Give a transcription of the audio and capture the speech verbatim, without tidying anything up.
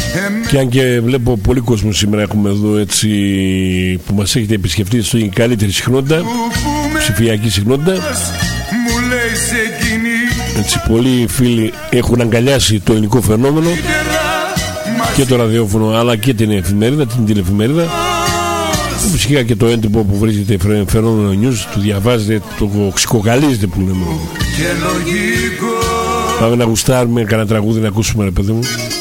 Και αν και βλέπω πολύ κόσμο σήμερα έχουμε εδώ, έτσι, που μας έχετε επισκεφτεί στην καλύτερη συχνότητα, ψηφιακή συχνότητα. Έτσι, πολλοί φίλοι έχουν αγκαλιάσει το ελληνικό φαινόμενο και το ραδιόφωνο, αλλά και την εφημερίδα, την τηλεφημερίδα. Φυσικά και το έντυπο που βρίσκεται φαινόμενο news, το διαβάζετε, το ξυκοκαλίζετε που λέμε. Πάμε να γουστάρουμε κανένα τραγούδι να ακούσουμε, ρε παιδί μου.